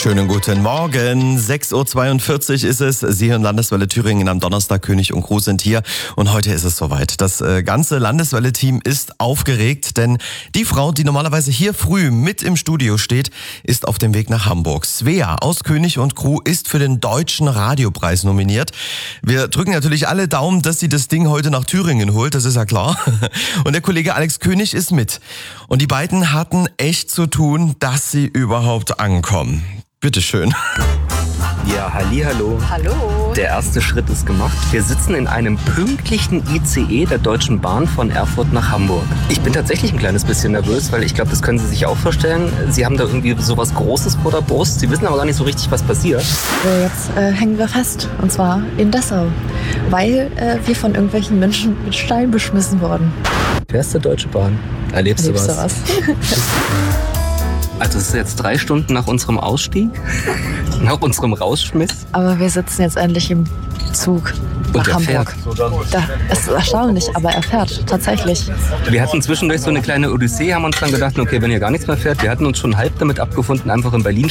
Schönen guten Morgen. 6.42 Uhr ist es. Sie hören Landeswelle Thüringen am Donnerstag. König und Crew sind hier. Und heute ist es soweit. Das ganze Landeswelle-Team ist aufgeregt, denn die Frau, die normalerweise hier früh mit im Studio steht, ist auf dem Weg nach Hamburg. Svea aus König und Crew ist für den Deutschen Radiopreis nominiert. Wir drücken natürlich alle Daumen, dass sie das Ding heute nach Thüringen holt. Das ist ja klar. Und der Kollege Alex König ist mit. Und die beiden hatten echt zu tun, dass sie überhaupt ankommen. Bitteschön. Ja, hallihallo. Hallo. Der erste Schritt ist gemacht. Wir sitzen in einem pünktlichen ICE der Deutschen Bahn von Erfurt nach Hamburg. Ich bin tatsächlich ein kleines bisschen nervös, weil ich glaube, das können Sie sich auch vorstellen. Sie haben da irgendwie sowas Großes vor der Brust. Sie wissen aber gar nicht so richtig, was passiert. Jetzt hängen wir fest, und zwar in Dessau, weil wir von irgendwelchen Menschen mit Stein beschmissen wurden. Fährst du Deutsche Bahn? Erlebst du was? Also es ist jetzt 3 Stunden nach unserem Ausstieg, nach unserem Rausschmiss. Aber wir sitzen jetzt endlich im Zug nach Hamburg. Es ist erstaunlich, aber er fährt tatsächlich. Wir hatten zwischendurch so eine kleine Odyssee, haben uns dann gedacht, okay, wenn hier gar nichts mehr fährt, wir hatten uns schon halb damit abgefunden, einfach in Berlin